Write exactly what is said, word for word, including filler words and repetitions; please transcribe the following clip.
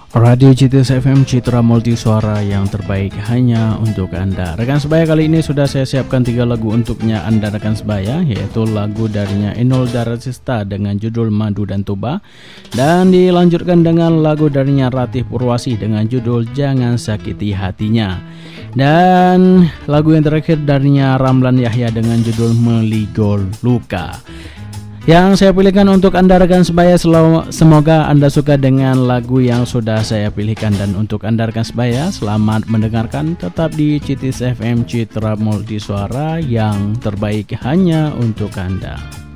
Radio C T S F M Citra Multisuara yang terbaik hanya untuk Anda. Rekan sebaya, kali ini sudah saya siapkan tiga lagu untuknya Anda rekan sebaya, yaitu lagu darinya Inul Daratista dengan judul Madu dan Toba, dan dilanjutkan dengan lagu darinya Ratih Purwasih dengan judul Jangan Sakiti Hatinya, dan lagu yang terakhir darinya Ramlan Yahya dengan judul Meligol Luka. Yang saya pilihkan untuk Anda rekan sebaya, semoga Anda suka dengan lagu yang sudah saya pilihkan. Dan untuk Anda rekan sebaya, selamat mendengarkan, tetap di C T S F M Citra Multisuara yang terbaik hanya untuk Anda.